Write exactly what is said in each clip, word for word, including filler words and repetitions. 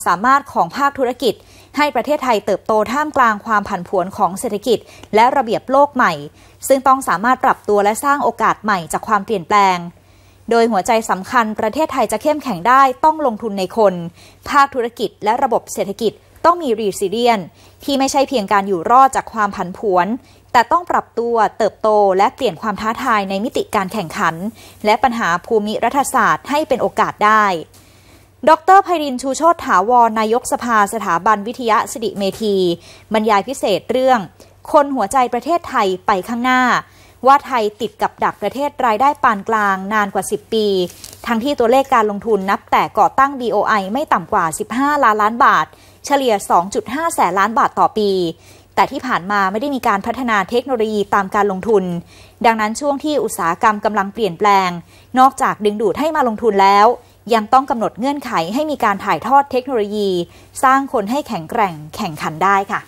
สามารถของภาคธุรกิจให้ประเทศไทยเติบโตท่ามกลางความผันผวนของเศรษฐกิจและระเบียบโลกใหม่ซึ่งต้องสามารถปรับตัวและสร้างโอกาสใหม่จากความเปลี่ยนแปลงโดยหัวใจสำคัญประเทศไทยจะเข้มแข็งได้ต้องลงทุนในคนภาคธุรกิจและระบบเศรษฐกิจต้องมี resilience ที่ไม่ใช่เพียงการอยู่รอดจากความผันผวนแต่ต้องปรับตัวเติบโตและเปลี่ยนความท้าทายในมิติการแข่งขันและปัญหาภูมิรัฐศาสตร์ให้เป็นโอกาสได้ดร.ไพรินทร์ ชูโชติถาวรนายกสภาสถาบันวิทยาสิริเมธีบรรยายพิเศษเรื่องคนหัวใจประเทศไทยไปข้างหน้าว่าไทยติดกับดักประเทศรายได้ปานกลางนานกว่าสิบปีทั้งที่ตัวเลขการลงทุนนับแต่ก่อตั้ง บี โอ ไอ ไม่ต่ำกว่าสิบห้าล้านล้านบาทเฉลี่ย สองจุดห้า แสนล้านบาทต่อปีแต่ที่ผ่านมาไม่ได้มีการพัฒนาเทคโนโลยีตามการลงทุนดังนั้นช่วงที่อุตสาหกรรมกำลังเปลี่ยนแปลงนอกจากดึงดูดให้มาลงทุนแล้วยังต้องกำหนดเงื่อนไขให้มีการถ่ายทอดเทคโนโลยีสร้างคนให้แข็งแกร่งแข่งขันได้ค่ะ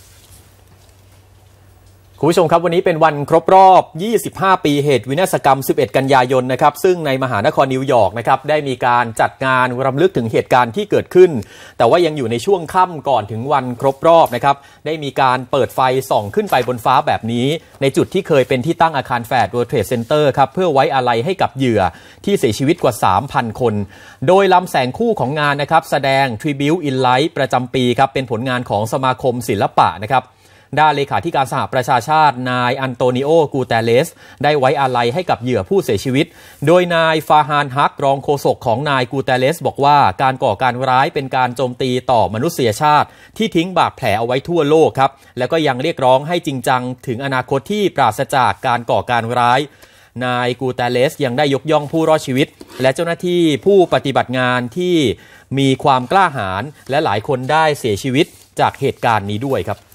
คุณผู้ชมครับวันนี้เป็นวันครบรอบยี่สิบห้าปีเหตุวินาศกรรมสิบเอ็ดกันยายนนะครับซึ่งในมหานครนิวยอร์กนะครับได้มีการจัดงานรำลึกถึงเหตุการณ์ที่เกิดขึ้นแต่ว่ายังอยู่ในช่วงค่ำก่อนถึงวันครบรอบนะครับได้มีการเปิดไฟส่องขึ้นไปบนฟ้าแบบนี้ในจุดที่เคยเป็นที่ตั้งอาคารแฟร์ World Trade Center ครับเพื่อไว้อาลัยให้กับเหยื่อที่เสียชีวิตกว่า สามพัน คนโดยลำแสงคู่ของงานนะครับแสดง Tribute in Light ประจำปีครับเป็นผลงานของสมาคมศิลปะนะครับด้านเลขาธิการสหประชาชาตินายอันโตนิโอ กูเตเลสได้ไว้อาลัยให้กับเหยื่อผู้เสียชีวิตโดยนายฟาฮานฮักรองโฆษกของนายกูเตเลสบอกว่าการก่อการร้ายเป็นการโจมตีต่อมนุษยชาติที่ทิ้งบาดแผลเอาไว้ทั่วโลกครับแล้วก็ยังเรียกร้องให้จริงจังถึงอนาคตที่ปราศจากการก่อการร้ายนายกูเตเลสยังได้ยกย่องผู้รอดชีวิตและเจ้าหน้าที่ผู้ปฏิบัติงานที่มีความกล้าหาญและหลายคนได้เสียชีวิตจากเหตุการณ์นี้ด้วยครับ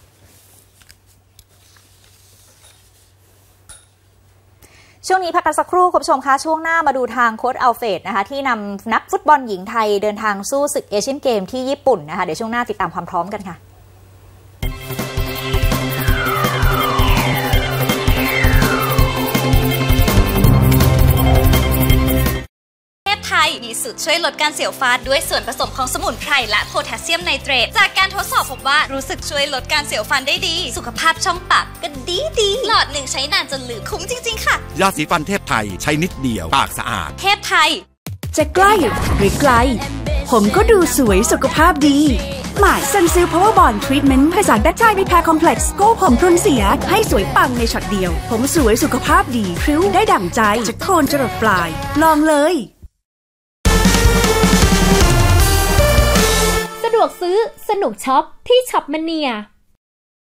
ช่วงนี้พักกันสักครู่คุณผู้ชมคะช่วงหน้ามาดูทางโค้ชอัลเฟรดนะคะที่นำนักฟุตบอลหญิงไทยเดินทางสู้ศึกเอเชียนเกมที่ญี่ปุ่นนะคะเดี๋ยวช่วงหน้าติดตามความพร้อมกันค่ะไทยมีสูตรช่วยลดการเสียวฟันด้วยส่วนผสมของสมุนไพรและโพแทสเซียมไนเตรตจากการทดสอบพบว่ารู้สึกช่วยลดการเสียวฟันได้ดีสุขภาพช่องปากก็ดีดีหลอดหนึ่งใช้นานจนลืมคุ้มจริงๆค่ะยาสีฟันเทพไทยใช้นิดเดียวปากสะอาดเทพไทยจะใกล้หรือไกลผมก็ดูสวยสุขภาพดีใหม่ซันซิลพาวเวอร์บอนด์ทรีทเมนต์ผสานแบคไทรีแพร์คอมเพล็กซ์โก้ผมพรุนเสียให้สวยปังในช็อตเดียวผมสวยสุขภาพดีพริ้วได้ดั่งใจจากโคนจรดปลายลองเลยสะดวกซื้อสนุกช็อปที่ช็อปมะเนีย